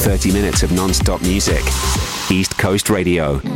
30 minutes of non-stop music. East Coast Radio.